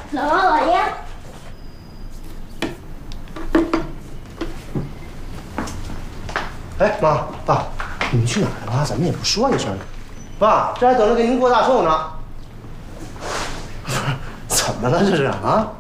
姥姥姥爷。 哎，妈爸，你们去哪儿了？妈，咱们也不说一声。爸，这还等着给您过大寿呢。不是，怎么了这是啊？